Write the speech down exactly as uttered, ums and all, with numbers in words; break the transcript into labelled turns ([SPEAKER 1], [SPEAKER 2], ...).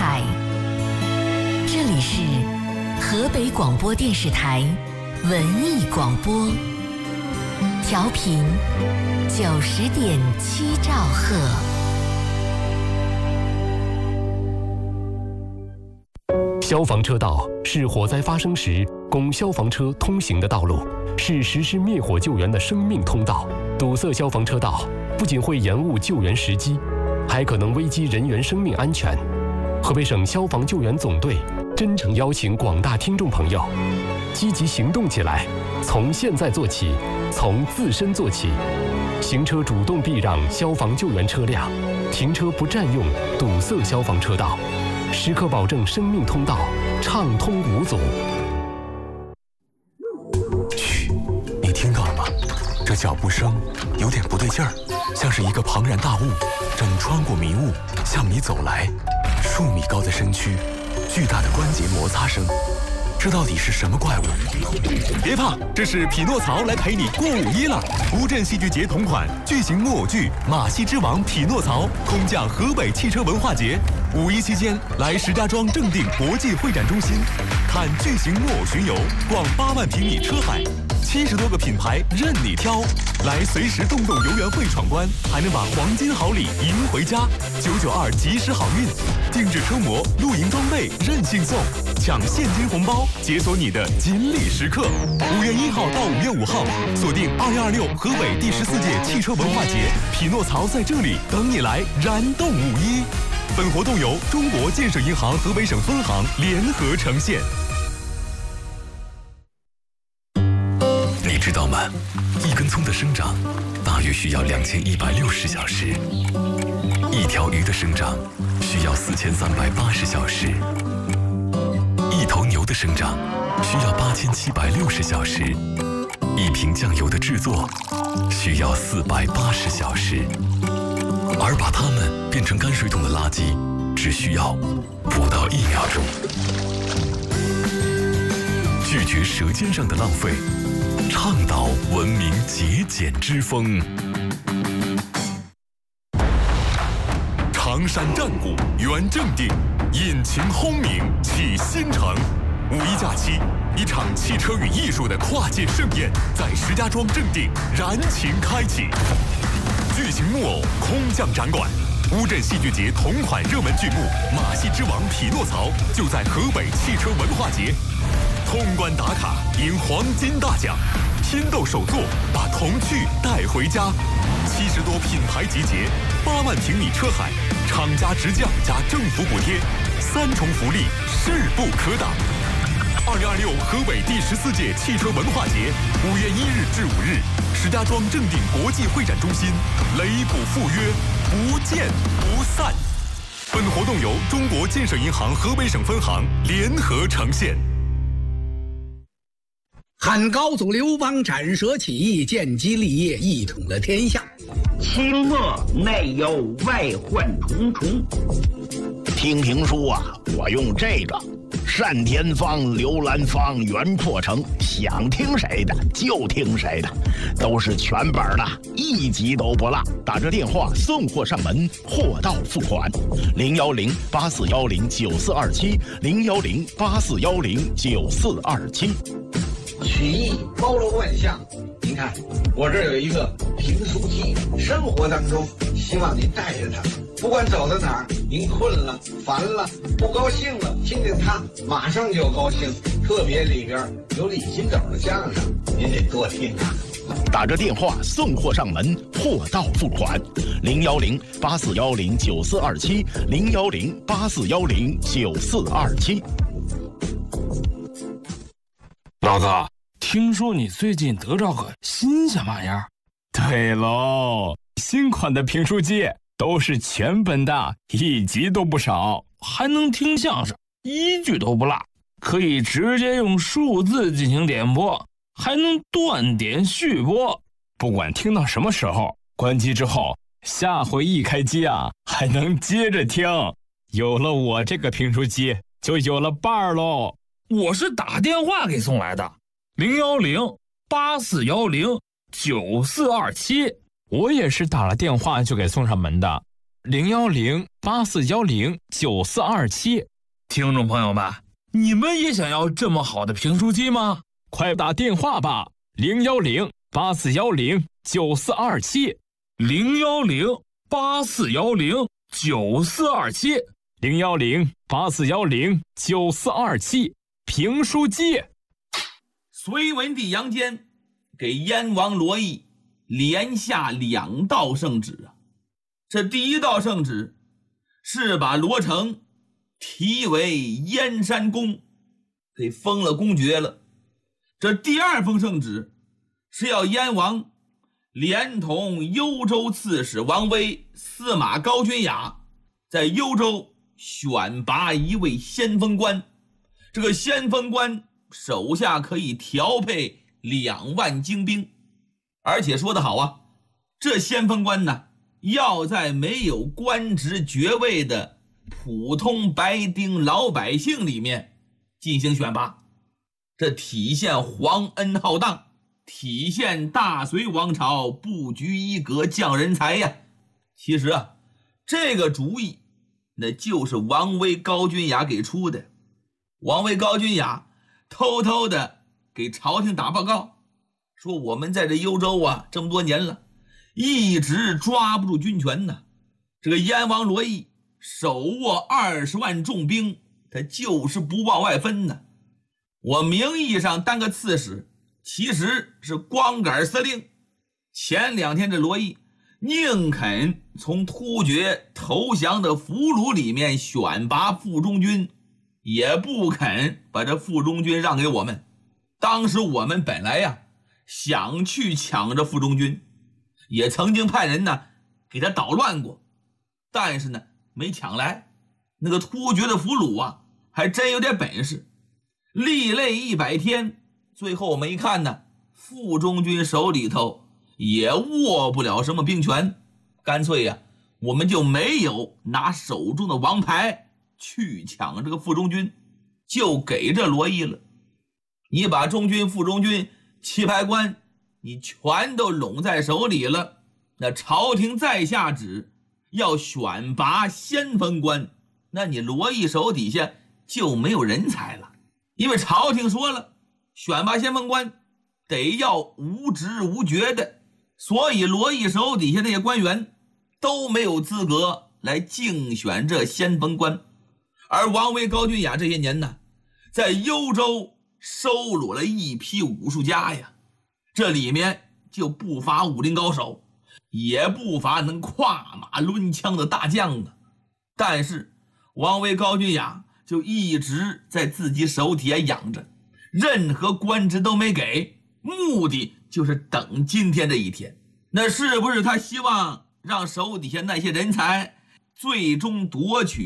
[SPEAKER 1] 台，这里是河北广播电视台文艺广播，调频九十点七兆赫。
[SPEAKER 2] 消防车道是火灾发生时供消防车通行的道路，是实施灭火救援的生命通道。堵塞消防车道不仅会延误救援时机，还可能危及人员生命安全。河北省消防救援总队真诚邀请广大听众朋友积极行动起来，从现在做起，从自身做起。行车主动避让消防救援车辆，停车不占用堵塞消防车道，时刻保证生命通道畅通无阻。
[SPEAKER 3] 嘘，你听到了吗？这脚步声有点不对劲儿，像是一个庞然大物正穿过迷雾向你走来。数米高的身躯，巨大的关节摩擦声，这到底是什么怪物？
[SPEAKER 4] 别怕，这是匹诺曹来陪你过五一了。乌镇戏剧节同款巨型木偶剧《马戏之王匹诺曹》空降河北汽车文化节。五一期间，来石家庄正定国际会展中心，看巨型木偶巡游，逛八万平米车海，七十多个品牌任你挑。来随时动动游园会闯关，还能把黄金好礼赢回家。九九二及时好运，定制车模、露营装备任性送，抢现金红包，解锁你的锦鲤时刻。五月一号到五月五号，锁定二零二六河北第十四届汽车文化节，匹诺曹在这里等你来燃动五一。本活动由中国建设银行河北省分行联合呈现。
[SPEAKER 3] 你知道吗？一根葱的生长大约需要两千一百六十小时，一条鱼的生长需要四千三百八十小时，一头牛的生长需要八千七百六十小时，一瓶酱油的制作需要四百八十小时，而把它们变成泔水桶的垃圾只需要不到一秒钟。拒绝舌尖上的浪费，倡导文明节俭之风。
[SPEAKER 4] 常山战鼓圆正定，引擎轰鸣启新城。五一假期，一场汽车与艺术的跨界盛宴在石家庄正定燃情开启。巨型木偶空降展馆，乌镇戏剧节同款热门剧目《马戏之王匹诺曹》就在河北汽车文化节。通关打卡赢黄金大奖，天斗手作把童趣带回家。七十多品牌集结，八万平米车海，厂家直降加政府补贴，三重福利势不可挡。二零二六河北第十四届汽车文化节，五月一日至五日，石家庄正定国际会展中心，雷补赴约，不见不散。本活动由中国建设银行河北省分行联合呈现。
[SPEAKER 5] 汉高祖刘邦斩蛇起义，建基立业，一统了天下。
[SPEAKER 6] 清末内忧外患重重。
[SPEAKER 7] 听评书啊，我用这个单田芳、刘兰芳、袁阔成，想听谁的就听谁的，都是全本的，一集都不落。打这电话送货上门，货到付款。零幺零八四幺零九四二七，零幺零八四幺零九四二七。
[SPEAKER 8] 曲艺包罗万象，您看我这儿有一个评书机，生活当中希望您带着它，不管走到哪儿，您困了、烦了、不高兴了，听听它，马上就高兴。特别里边有李金斗的相声，您得多听啊。
[SPEAKER 7] 打着电话送货上门，货到付款。零幺零八四幺零九四二七，零幺零八四幺零九四二七。
[SPEAKER 9] 老哥，听说你最近得着个新鲜玩意儿？
[SPEAKER 10] 对喽，新款的评书机都是全本的，一集都不少，
[SPEAKER 9] 还能听相声，一句都不落，可以直接用数字进行点播，还能断点续播。
[SPEAKER 10] 不管听到什么时候，关机之后，下回一开机啊，还能接着听。有了我这个评书机，就有了伴儿喽。
[SPEAKER 9] 我是打电话给送来的，零幺零八四幺零九四二七。
[SPEAKER 10] 我也是打了电话就给送上门的， 零幺零八四幺零九四二七。
[SPEAKER 9] 听众朋友们，你们也想要这么好的评书机吗？
[SPEAKER 10] 快打电话吧，零幺零八四幺零九四二七，
[SPEAKER 9] 零幺零八四幺零九四二七，
[SPEAKER 10] 零幺零八四幺零九四二七，评书机。
[SPEAKER 11] 隋文帝杨坚给燕王罗毅连下两道圣旨啊，这第一道圣旨是把罗成提为燕山公，给封了公爵了。这第二封圣旨是要燕王连同幽州刺史王威、司马高君雅在幽州选拔一位先锋官，这个先锋官手下可以调配两万精兵，而且说得好啊，这先锋官呢，要在没有官职爵位的普通白丁老百姓里面进行选拔，这体现皇恩浩荡，体现大隋王朝布局一格降人才呀。其实啊，这个主意那就是王威、高君雅给出的。王威、高君雅偷偷的给朝廷打报告，说我们在这幽州啊这么多年了，一直抓不住军权呢。这个燕王罗毅手握二十万重兵，他就是不往外分呢。我名义上当个刺史，其实是光杆司令。前两天这罗毅宁肯从突厥投降的俘虏里面选拔副中军，也不肯把这副中军让给我们。当时我们本来呀想去抢这副中军，也曾经派人呢给他捣乱过，但是呢没抢来。那个突厥的俘虏啊还真有点本事，历累一百天，最后我们一看呢，副中军手里头也握不了什么兵权，干脆呀我们就没有拿手中的王牌去抢这个副中军，就给这罗毅了。你把中军、副中军、棋牌官你全都拢在手里了，那朝廷再下旨要选拔先锋官，那你罗毅手底下就没有人才了。因为朝廷说了，选拔先锋官得要无职无爵的，所以罗毅手底下那些官员都没有资格来竞选这先锋官。而王威、高君雅这些年呢，在幽州收拢了一批武术家呀，这里面就不乏武林高手，也不乏能跨马抡枪的大将啊。但是王威、高君雅就一直在自己手底下养着，任何官职都没给，目的就是等今天这一天。那是不是他希望让手底下那些人才最终夺取